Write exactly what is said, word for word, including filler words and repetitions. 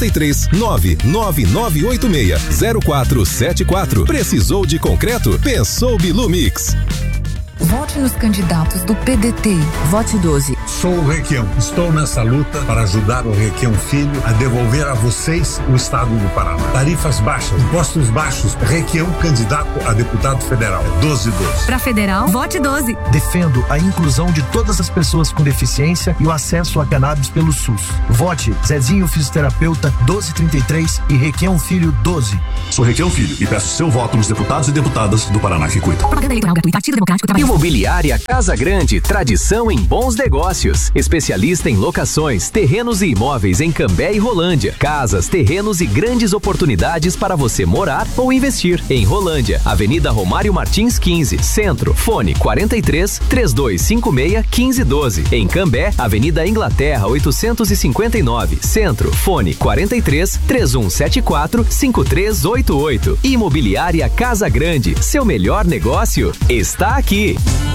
três nove nove nove oito seis zero quatro sete quatro. Precisou de concreto? Pensou Bilumix. Vote nos candidatos do P D T. Vote doze. Sou o Requião. Estou nessa luta para ajudar o Requião Filho a devolver a vocês o estado do Paraná. Tarifas baixas, impostos baixos. Requião, candidato a deputado federal. doze doze. Para federal, vote doze. Defendo a inclusão de todas as pessoas com deficiência e o acesso a cannabis pelo SUS. Vote Zezinho Fisioterapeuta doze trinta e três e Requião Filho doze. Sou Requião Filho e peço seu voto nos deputados e deputadas do Paraná que cuida. Propaganda eleitoral gratuita. Partido Democrático Trabalhista. Imobiliária Casa Grande, tradição em bons negócios. Especialista em locações, terrenos e imóveis em Cambé e Rolândia. Casas, terrenos e grandes oportunidades para você morar ou investir. Em Rolândia, Avenida Romário Martins quinze, Centro, fone quarenta e três, trinta e dois cinquenta e seis, quinze doze. Em Cambé, Avenida Inglaterra oitocentos e cinquenta e nove, Centro, fone quarenta e três, trinta e um setenta e quatro, cinquenta e três oitenta e oito. Imobiliária Casa Grande, seu melhor negócio está aqui.